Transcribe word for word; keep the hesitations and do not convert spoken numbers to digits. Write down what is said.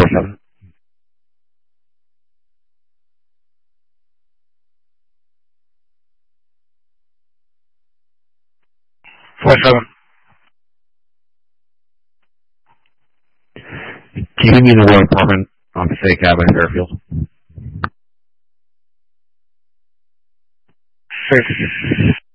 seven. Four seven. Can you give me the word apartment on Passaic Avenue, Fairfield? Six.